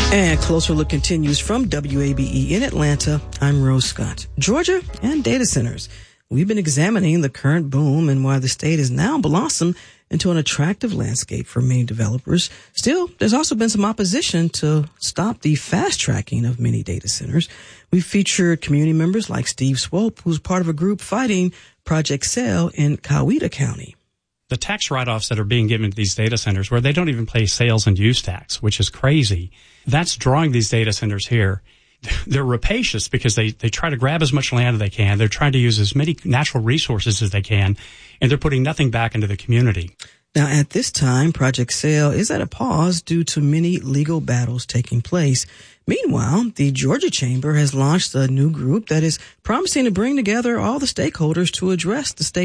And Closer Look continues from WABE in Atlanta. I'm Rose Scott. Georgia and data centers. We've been examining the current boom and why the state has now blossomed into an attractive landscape for many developers. Still, there's also been some opposition to stop the fast tracking of many data centers. We've featured community members like Steve Swope, who's part of a group fighting Project Sale in Coweta County. The tax write-offs that are being given to these data centers where they don't even pay sales and use tax, which is crazy, that's drawing these data centers here. They're rapacious because they try to grab as much land as they can. They're trying to use as many natural resources as they can, and they're putting nothing back into the community. Now, at this time, Project Sale is at a pause due to many legal battles taking place. Meanwhile, the Georgia Chamber has launched a new group that is promising to bring together all the stakeholders to address the state